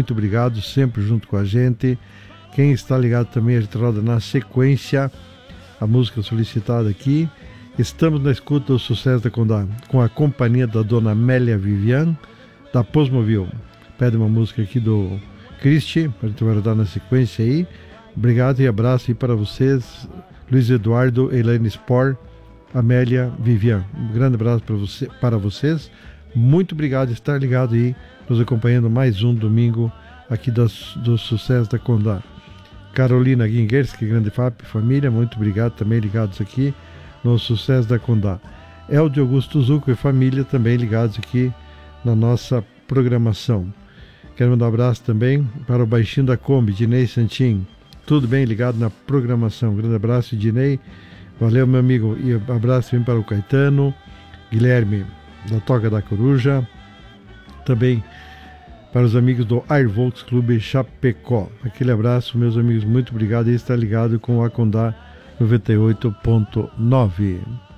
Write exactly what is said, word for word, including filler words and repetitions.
muito obrigado, sempre junto com a gente. Quem está ligado também, a gente roda na sequência a música solicitada aqui. Estamos na escuta do Sucesso da Condá, com a companhia da dona Amélia Vivian, da Posmovil. Pede uma música aqui do Cristi, a gente vai rodar na sequência aí. Obrigado e abraço aí para vocês, Luiz Eduardo, Elaine Spor, Amélia Vivian. Um grande abraço para, você, para vocês. Muito obrigado por estar ligado aí, nos acompanhando mais um domingo aqui do, do Sucesso da Condá. Carolina Guinguerski, grande F A P, família, muito obrigado também ligados aqui no Sucesso da Condá. Eldio Augusto Zucco e família também ligados aqui na nossa programação. Quero mandar um abraço também para o baixinho da Kombi, Dinei Santin. Tudo bem ligado na programação. Grande abraço, Dinei. Valeu, meu amigo. E abraço também para o Caetano, Guilherme da Toca da Coruja. Também para os amigos do Airvolks Clube Chapecó. Aquele abraço, meus amigos. Muito obrigado. E está ligado com o Acondá noventa e oito ponto nove.